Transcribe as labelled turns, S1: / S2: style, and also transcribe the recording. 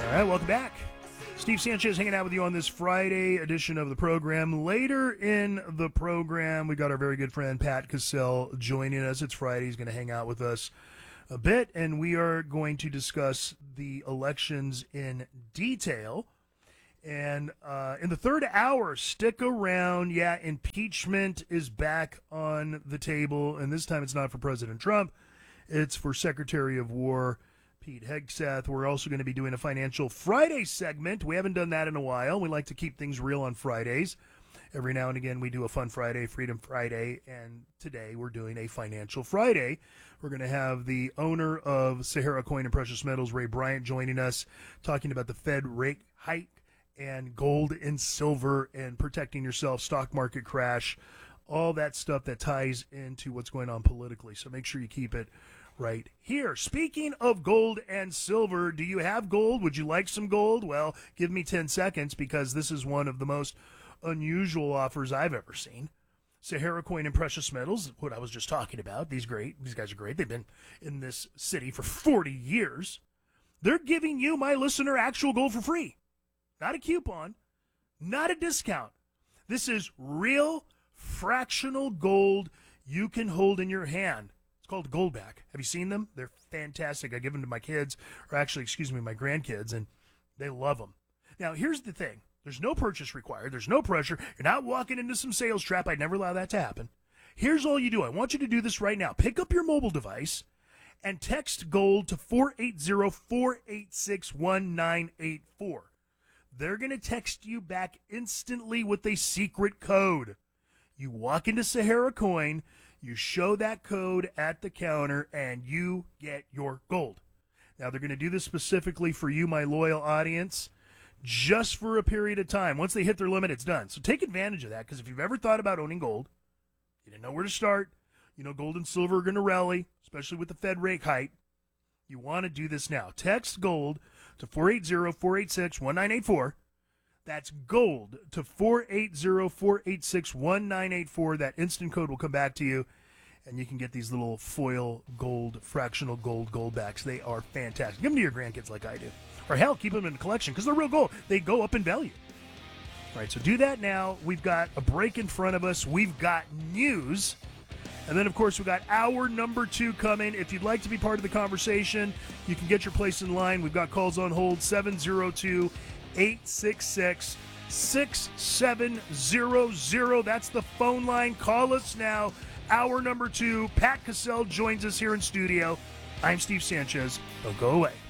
S1: All right, welcome back. Steve Sanchez hanging out with you on this Friday edition of the program. Later in the program, we got our very good friend Pat Cassell joining us. It's Friday. He's going to hang out with us a bit, and we are going to discuss the elections in detail. And in the third hour, stick around. Yeah, impeachment is back on the table, and this time it's not for President Trump. It's for Secretary of War Pete Hegseth. We're also going to be doing a Financial Friday segment. We haven't done that in a while. We like to keep things real on Fridays. Every now and again, we do a Fun Friday, Freedom Friday, and today we're doing a Financial Friday. We're going to have the owner of Sahara Coin and Precious Metals, Ray Bryant, joining us, talking about the Fed rate hike and gold and silver and protecting yourself, stock market crash, all that stuff that ties into what's going on politically. So make sure you keep it right here. Speaking of gold and silver, do you have gold? Would you like some gold? Well, give me 10 seconds because this is one of the most unusual offers I've ever seen. Sahara Coin and Precious Metals, what I was just talking about. These guys are great. They've been in this city for 40 years. They're giving you, my listener, actual gold for free. Not a coupon, not a discount. This is real fractional gold you can hold in your hand. Called Goldback. Have you seen them? They're fantastic. I give them to my kids, or actually, my grandkids, and they love them. Now, here's the thing. There's no purchase required. There's no pressure. You're not walking into some sales trap. I'd never allow that to happen. Here's all you do. I want you to do this right now. Pick up your mobile device and text GOLD to 480-486-1984. They're going to text you back instantly with a secret code. You walk into Sahara Coin, you show that code at the counter, and you get your gold. Now, they're going to do this specifically for you, my loyal audience, just for a period of time. Once they hit their limit, it's done. So take advantage of that, because if you've ever thought about owning gold, you didn't know where to start, you know gold and silver are going to rally, especially with the Fed rate hike, you want to do this now. Text GOLD to 480-486-1984. That's GOLD to 480-486-1984. That instant code will come back to you, and you can get these little foil gold, fractional gold backs. They are fantastic. Give them to your grandkids like I do. Or hell, keep them in a collection because they're real gold. They go up in value. All right, so do that now. We've got a break in front of us. We've got news. And then, of course, we've got hour number 2 coming. If you'd like to be part of the conversation, you can get your place in line. We've got calls on hold, 702-866-6700. That's the phone line. Call us now. Hour number 2. Pat Cassell joins us here in studio. I'm Steve Sanchez. Don't go away.